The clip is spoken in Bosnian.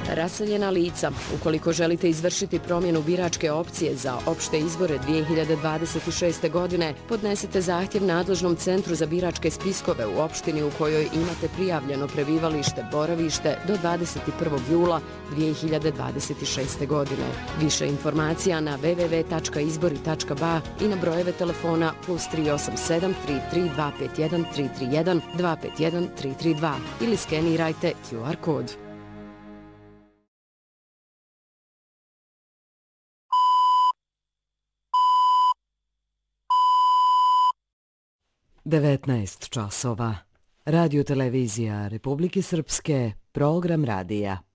Raseljena lica. Ukoliko želite izvršiti promjenu biračke opcije za opšte izbore 2026. godine, podnesite zahtjev nadležnom centru za biračke spiskove u opštini u kojoj imate prijavljeno prebivalište, boravište do 21. jula 2026. godine. Više informacija na www.izbori.ba i na brojeve telefona +387 332 51 331 251 332 ili skenirajte QR kod. Devetnaest časova. Radio televizija Republike Srpske, program radija.